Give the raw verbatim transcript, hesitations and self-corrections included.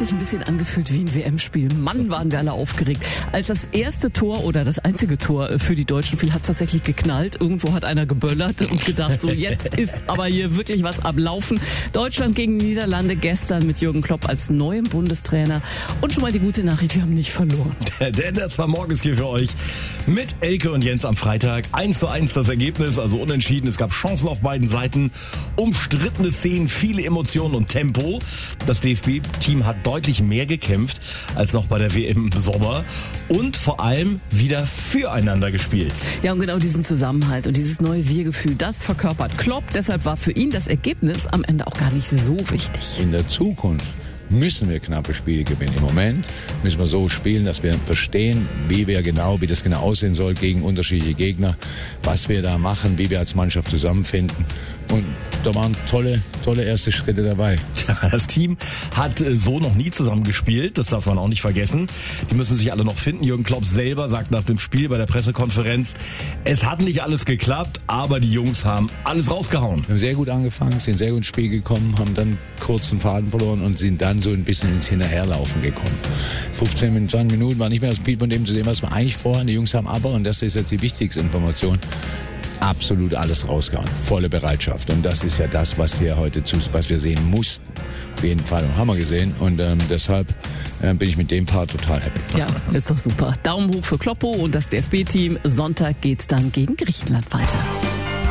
sich ein bisschen angefühlt wie ein W M-Spiel. Mann, waren wir alle aufgeregt. Als das erste Tor oder das einzige Tor für die Deutschen fiel, hat es tatsächlich geknallt. Irgendwo hat einer geböllert und gedacht, so jetzt ist aber hier wirklich was am Laufen. Deutschland gegen Niederlande gestern mit Jürgen Klopp als neuem Bundestrainer. Und schon mal die gute Nachricht, wir haben nicht verloren. Denn das war morgens hier für euch mit Elke und Jens am Freitag. eins zu eins das Ergebnis, also unentschieden. Es gab Chancen auf beiden Seiten, umstrittene Szenen, viele Emotionen und Tempo. Das D F B-Team hat deutlich mehr gekämpft als noch bei der W M im Sommer und vor allem wieder füreinander gespielt. Ja, und genau diesen Zusammenhalt und dieses neue Wir-Gefühl, das verkörpert Klopp. Deshalb war für ihn das Ergebnis am Ende auch gar nicht so wichtig. In der Zukunft müssen wir knappe Spiele gewinnen. Im Moment müssen wir so spielen, dass wir verstehen, wie wir genau, wie das genau aussehen soll gegen unterschiedliche Gegner, was wir da machen, wie wir als Mannschaft zusammenfinden. Und da waren tolle, tolle erste Schritte dabei. Das Team hat so noch nie zusammen gespielt, das darf man auch nicht vergessen. Die müssen sich alle noch finden. Jürgen Klopp selber sagt nach dem Spiel bei der Pressekonferenz, es hat nicht alles geklappt, aber die Jungs haben alles rausgehauen. Wir haben sehr gut angefangen, sind sehr gut ins Spiel gekommen, haben dann kurz den Faden verloren und sind dann so ein bisschen ins Hinterherlaufen gekommen. fünfzehn, zwanzig Minuten war nicht mehr das Spiel von dem zu sehen, was wir eigentlich vorhaben. Die Jungs haben aber, und das ist jetzt die wichtigste Information, absolut alles rausgehauen. Volle Bereitschaft. Und das ist ja das, was wir heute zu, was wir sehen mussten. Auf jeden Fall. Und haben wir gesehen. Und ähm, deshalb äh, bin ich mit dem Part total happy. Ja, ist doch super. Daumen hoch für Kloppo und das D F B-Team. Sonntag geht's dann gegen Griechenland weiter.